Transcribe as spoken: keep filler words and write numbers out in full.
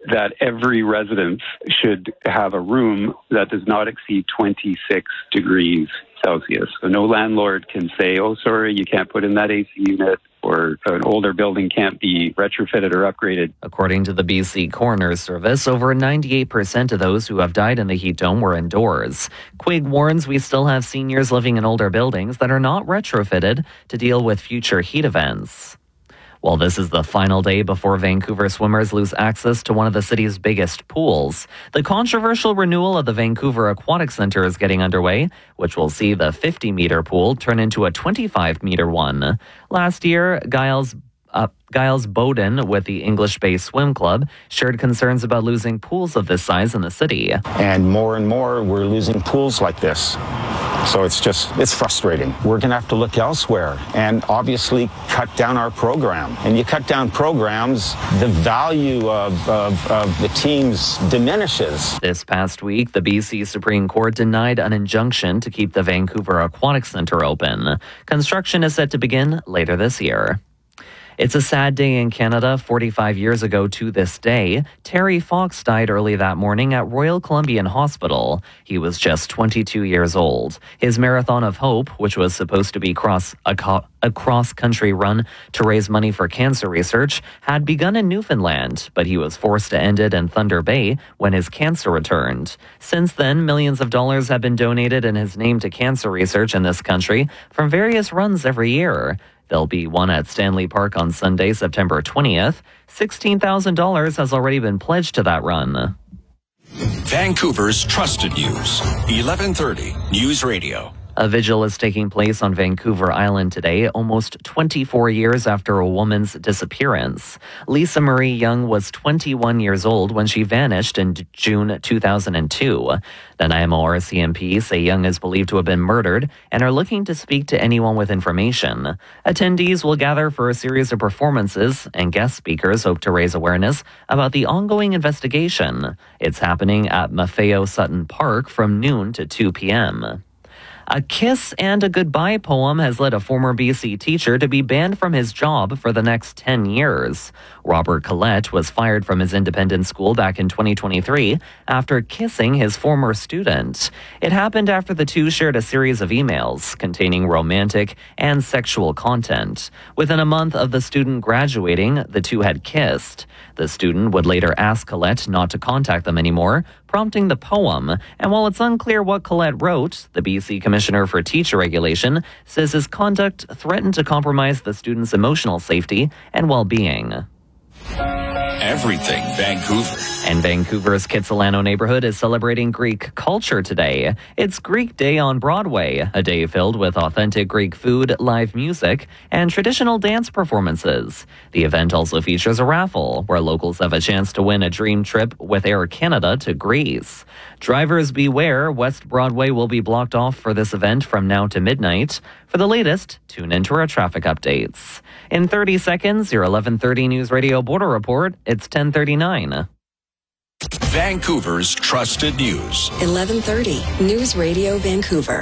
that every residence should have a room that does not exceed twenty-six degrees Celsius. So no landlord can say, oh, sorry, you can't put in that A C unit, or an older building can't be retrofitted or upgraded. According to the B C Coroner's Service, over ninety-eight percent of those who have died in the heat dome were indoors. Quigg warns we still have seniors living in older buildings that are not retrofitted to deal with future heat events. Well, this is the final day before Vancouver swimmers lose access to one of the city's biggest pools. The controversial renewal of the Vancouver Aquatic Centre is getting underway, which will see the fifty-metre pool turn into a twenty-five-metre one. Last year, Giles Uh, Giles Bowden with the English Bay Swim Club shared concerns about losing pools of this size in the city. And more and more, we're losing pools like this. So it's just, it's frustrating. We're going to have to look elsewhere and obviously cut down our program. And you cut down programs, the value of, of, of the teams diminishes. This past week, the B C Supreme Court denied an injunction to keep the Vancouver Aquatic Centre open. Construction is set to begin later this year. It's a sad day in Canada. forty-five years ago to this day, Terry Fox died early that morning at Royal Columbian Hospital. He was just twenty-two years old. His Marathon of Hope, which was supposed to be cross, a, co- a cross-country run to raise money for cancer research, had begun in Newfoundland, but he was forced to end it in Thunder Bay when his cancer returned. Since then, millions of dollars have been donated in his name to cancer research in this country from various runs every year. There'll be one at Stanley Park on Sunday, September twentieth. sixteen thousand dollars has already been pledged to that run. Vancouver's Trusted News, eleven thirty News Radio. A vigil is taking place on Vancouver Island today, almost twenty-four years after a woman's disappearance. Lisa Marie Young was twenty-one years old when she vanished in June two thousand two. The Nanaimo R C M P say Young is believed to have been murdered and are looking to speak to anyone with information. Attendees will gather for a series of performances, and guest speakers hope to raise awareness about the ongoing investigation. It's happening at Maffeo Sutton Park from noon to two p.m. A kiss and a goodbye poem has led a former B C teacher to be banned from his job for the next ten years. Robert Collette was fired from his independent school back in twenty twenty-three after kissing his former student. It happened after the two shared a series of emails containing romantic and sexual content. Within a month of the student graduating, the two had kissed. The student would later ask Collette not to contact them anymore, prompting the poem. And while it's unclear what Collette wrote, the B C Commissioner for Teacher Regulation says his conduct threatened to compromise the student's emotional safety and well-being. Everything Vancouver. And Vancouver's Kitsilano neighborhood is celebrating Greek culture today. It's Greek Day on Broadway, a day filled with authentic Greek food, live music, and traditional dance performances. The event also features a raffle, where locals have a chance to win a dream trip with Air Canada to Greece. Drivers beware, West Broadway will be blocked off for this event from now to midnight. For the latest, tune into our traffic updates. In thirty seconds, your eleven thirty News Radio Border Report. It's ten thirty-nine. Vancouver's Trusted News. eleven thirty News Radio Vancouver.